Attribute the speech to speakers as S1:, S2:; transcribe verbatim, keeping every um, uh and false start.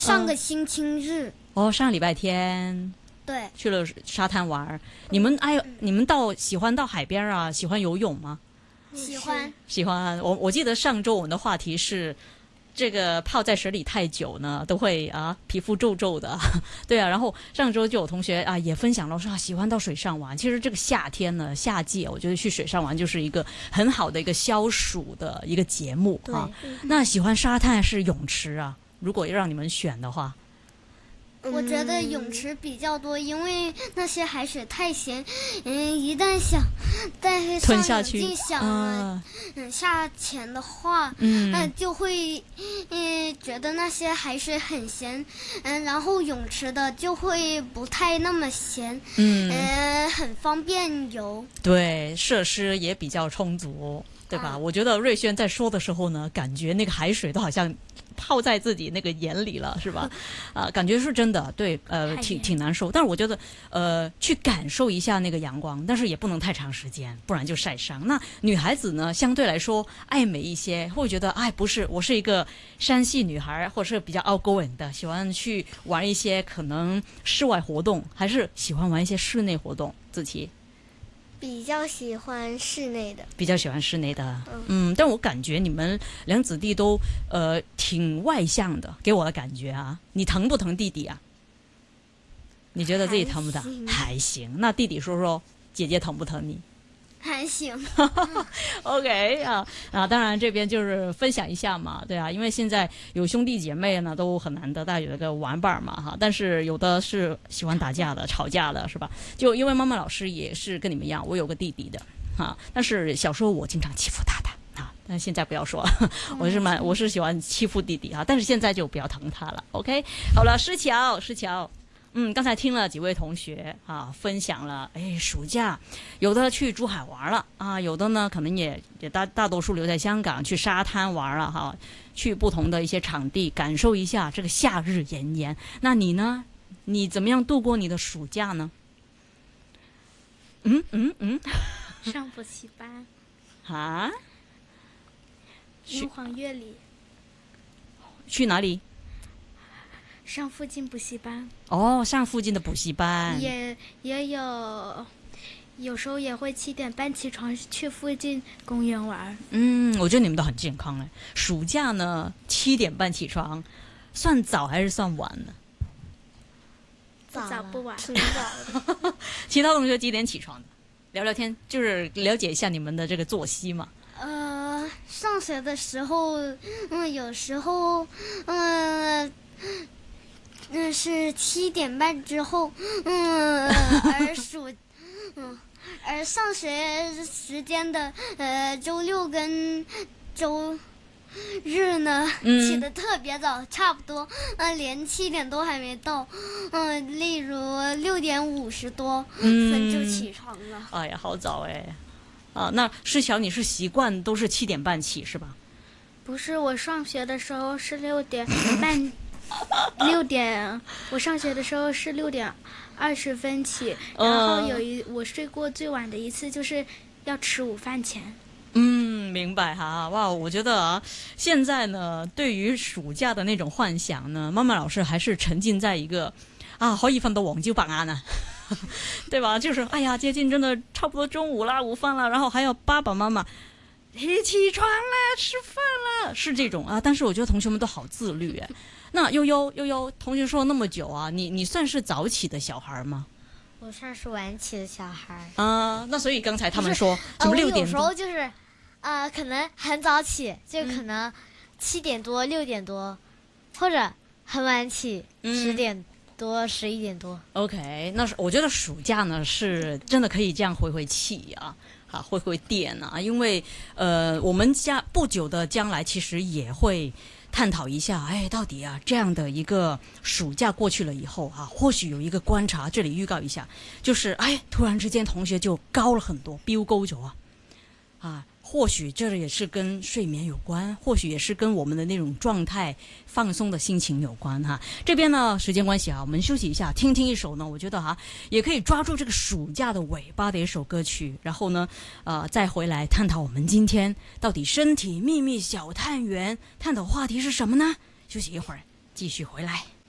S1: 上个星期日。
S2: 哦，上礼拜天。
S1: 对，
S2: 去了沙滩玩。你们哎，嗯、你们到喜欢到海边啊？喜欢游泳吗？
S1: 喜欢，
S2: 喜欢。我我记得上周我们的话题是，这个泡在水里太久呢，都会啊皮肤皱皱的。对啊，然后上周就有同学啊也分享了说、啊、喜欢到水上玩。其实这个夏天呢，夏季我觉得去水上玩就是一个很好的一个消暑的一个节目啊。那喜欢沙滩还是泳池啊？如果让你们选的话。
S1: 我觉得泳池比较多，因为那些海水太咸，嗯，一旦想带上泳镜想了，嗯，下潜的话，嗯、呃，就会，嗯，觉得那些海水很咸，嗯，然后泳池的就会不太那么咸，嗯，呃，很方便游。
S2: 对，设施也比较充足，对吧？啊、我觉得瑞轩在说的时候呢，感觉那个海水都好像泡在自己那个眼里了，是吧？啊、呃，感觉是真的，对，呃，挺挺难受。但是我觉得，呃，去感受一下那个阳光，但是也不能太长时间，不然就晒伤。那女孩子呢，相对来说爱美一些，会觉得，哎，不是，我是一个山系女孩，或者是比较 outgoing 的，喜欢去玩一些可能室外活动，还是喜欢玩一些室内活动？子琪。
S3: 比较喜欢室内的，
S2: 比较喜欢室内的，嗯，嗯但我感觉你们两姊弟都呃挺外向的，给我的感觉啊。你疼不疼弟弟啊？你觉得自己疼不疼？还行。那弟弟说说，姐姐疼不疼你？
S1: 还行。
S2: OK 啊啊，当然这边就是分享一下嘛，对啊，因为现在有兄弟姐妹呢都很难得，大家有一个玩伴嘛哈，但是有的是喜欢打架的、吵架的，是吧？就因为妈妈老师也是跟你们一样，我有个弟弟的哈，但是小时候我经常欺负他的啊，但现在不要说了，我是蛮我是喜欢欺负弟弟哈，但是现在就不要疼他了。OK， 好了，诗乔，诗乔。嗯，刚才听了几位同学啊，分享了，哎，暑假有的去珠海玩了啊，有的呢可能也也大大多数留在香港去沙滩玩了哈，去不同的一些场地感受一下这个夏日炎炎。那你呢？你怎么样度过你的暑假呢？嗯嗯嗯，
S4: 上补习班
S2: 啊？
S4: 英皇乐理。
S2: 去哪里？
S4: 上附近补习班
S2: 哦，上附近的补习班
S4: 也也有，有时候也会七点半起床去附近公园玩。
S2: 嗯，我觉得你们都很健康哎。暑假呢，七点半起床，算早还是算晚呢？
S4: 不早不晚，
S3: 挺早的。
S2: 其他同学几点起床的？聊聊天，就是了解一下你们的这个作息嘛。
S1: 呃，上学的时候，嗯，有时候，嗯、呃。那是七点半之后，嗯，而暑，嗯，而上学时间的呃周六跟周日呢，嗯、起得特别早，差不多，呃，连七点多还没到，嗯、呃，例如六点五十多分就起床了。
S2: 哎呀，好早哎！啊，那诗乔，你是习惯都是七点半起是吧？
S4: 不是，我上学的时候是六点半。六点，我上学的时候是六点二十分起，然后有一我睡过最晚的一次就是要吃午饭前。
S2: 嗯，明白哈。哇，我觉得啊，现在呢，对于暑假的那種幻想呢，媽媽老師還是沉浸在一個啊可以瞓到黃朝白晏啊，對吧？就是哎呀，接近真的差不多中午啦，午飯啦，然後還有爸爸媽媽。你起床啦，吃飯啦，是這種啊。但是我覺得同學們都好自律哎。那悠悠悠悠，同學說那麼久啊，你你算是早起的小孩嗎？
S3: 我算是晚起的小孩
S2: 啊。那所以剛才他們說什麼六點多？
S3: 呃、我有時候就是呃可能很早起，就可能七點多、六點多，或者很晚起，十點多、十一點多。
S2: OK， 那我覺得暑假呢是真的可以這樣回回氣啊。啊，會會電啊，因為呃，我們家不久的將來其實也會探討一下，哎，到底啊這樣的一個暑假過去了以後啊，或許有一個觀察，這裡預告一下，就是哎，突然之間同學就高了很多，飆高咗啊，啊。或許這也是跟睡眠有關，或許也是跟我們的那種狀態放鬆的心情有關哈。這邊呢時間關係啊，我們休息一下，聽聽一首呢，我覺得哈也可以抓住這個暑假的尾巴的一首歌曲，然後呢，呃，再回來探討我們今天到底身體秘密小探員探討話題是什麼呢？休息一會兒。 继续回来。